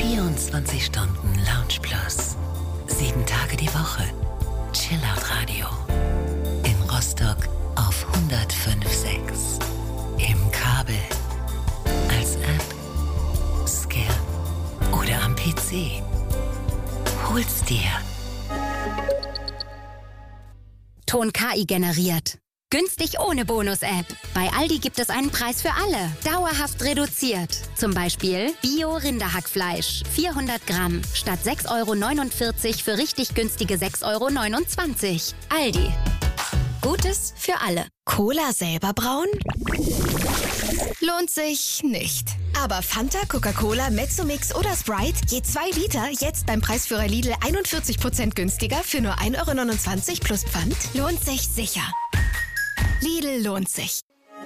24 Stunden Lounge Plus. 7 Tage die Woche. Chillout Radio. In Rostock auf 105.6. Im Kabel. Als App. Scan. Oder am PC. Hol's dir. Ton KI generiert. Günstig ohne Bonus-App. Bei Aldi gibt es einen Preis für alle. Dauerhaft reduziert. Zum Beispiel Bio-Rinderhackfleisch. 400 Gramm. Statt 6,49 € für richtig günstige 6,29 €. Aldi. Gutes für alle. Cola selber brauen? Lohnt sich nicht. Aber Fanta, Coca-Cola, Mezzomix oder Sprite, je 2 Liter, jetzt beim Preisführer Lidl 41% günstiger für nur 1,29 € plus Pfand? Lohnt sich sicher. Lidl lohnt sich.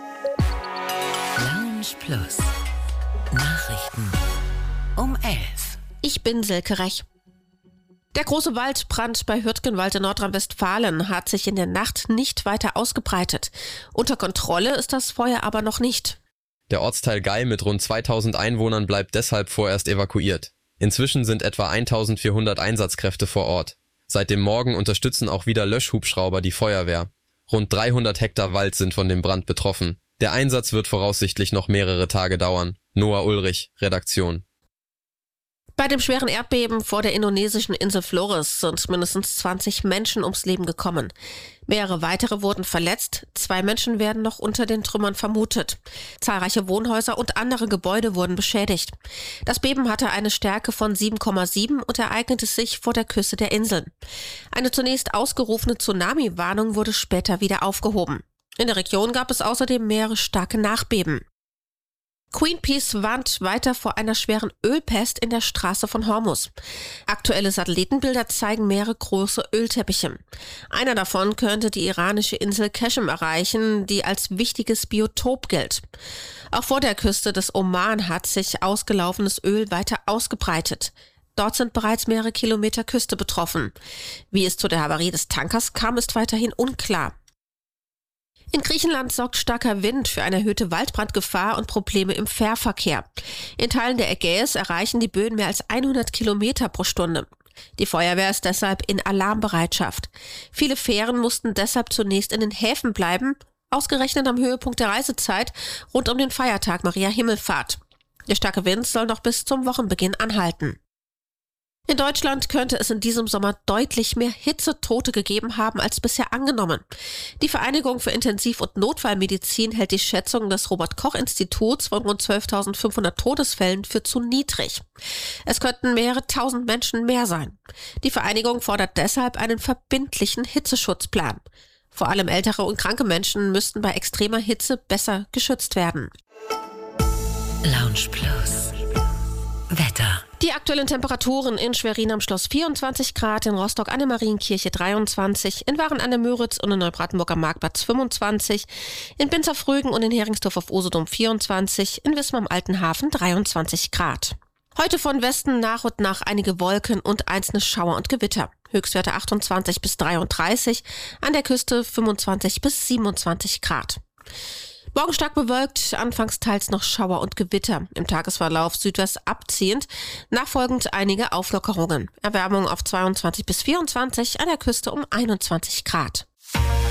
Lounge Plus. Nachrichten um 11. Ich bin Silke Rech. Der große Waldbrand bei Hürtgenwald in Nordrhein-Westfalen hat sich in der Nacht nicht weiter ausgebreitet. Unter Kontrolle ist das Feuer aber noch nicht. Der Ortsteil Gei mit rund 2000 Einwohnern bleibt deshalb vorerst evakuiert. Inzwischen sind etwa 1400 Einsatzkräfte vor Ort. Seit dem Morgen unterstützen auch wieder Löschhubschrauber die Feuerwehr. Rund 300 Hektar Wald sind von dem Brand betroffen. Der Einsatz wird voraussichtlich noch mehrere Tage dauern. Noah Ulrich, Redaktion. Bei dem schweren Erdbeben vor der indonesischen Insel Flores sind mindestens 20 Menschen ums Leben gekommen. Mehrere weitere wurden verletzt, 2 Menschen werden noch unter den Trümmern vermutet. Zahlreiche Wohnhäuser und andere Gebäude wurden beschädigt. Das Beben hatte eine Stärke von 7,7 und ereignete sich vor der Küste der Inseln. Eine zunächst ausgerufene Tsunami-Warnung wurde später wieder aufgehoben. In der Region gab es außerdem mehrere starke Nachbeben. Greenpeace warnt weiter vor einer schweren Ölpest in der Straße von Hormuz. Aktuelle Satellitenbilder zeigen mehrere große Ölteppiche. Einer davon könnte die iranische Insel Qashem erreichen, die als wichtiges Biotop gilt. Auch vor der Küste des Oman hat sich ausgelaufenes Öl weiter ausgebreitet. Dort sind bereits mehrere Kilometer Küste betroffen. Wie es zu der Havarie des Tankers kam, ist weiterhin unklar. In Griechenland sorgt starker Wind für eine erhöhte Waldbrandgefahr und Probleme im Fährverkehr. In Teilen der Ägäis erreichen die Böen mehr als 100 Kilometer pro Stunde. Die Feuerwehr ist deshalb in Alarmbereitschaft. Viele Fähren mussten deshalb zunächst in den Häfen bleiben, ausgerechnet am Höhepunkt der Reisezeit rund um den Feiertag Maria Himmelfahrt. Der starke Wind soll noch bis zum Wochenbeginn anhalten. In Deutschland könnte es in diesem Sommer deutlich mehr Hitzetote gegeben haben als bisher angenommen. Die Vereinigung für Intensiv- und Notfallmedizin hält die Schätzung des Robert-Koch-Instituts von rund 12.500 Todesfällen für zu niedrig. Es könnten mehrere tausend Menschen mehr sein. Die Vereinigung fordert deshalb einen verbindlichen Hitzeschutzplan. Vor allem ältere und kranke Menschen müssten bei extremer Hitze besser geschützt werden. Lounge Plus. Wetter. Die aktuellen Temperaturen in Schwerin am Schloss 24 Grad, in Rostock an der Marienkirche 23, in Waren an der Müritz und in Neubrandenburg am Marktplatz 25, in Binzerfrögen und in Heringsdorf auf Usedom 24, in Wismar am Alten Hafen 23 Grad. Heute von Westen nach und nach einige Wolken und einzelne Schauer und Gewitter. Höchstwerte 28 bis 33, an der Küste 25 bis 27 Grad. Morgen stark bewölkt, anfangs teils noch Schauer und Gewitter. Im Tagesverlauf südwärts abziehend, nachfolgend einige Auflockerungen. Erwärmung auf 22 bis 24, an der Küste um 21 Grad.